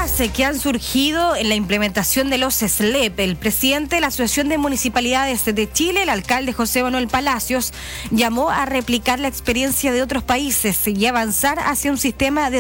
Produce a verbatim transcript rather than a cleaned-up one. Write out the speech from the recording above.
dudas que han surgido en la implementación de los S L E P. El presidente de la Asociación de Municipalidades de Chile, el alcalde José Manuel Palacios, llamó a replicar la experiencia de otros países y avanzar hacia un sistema de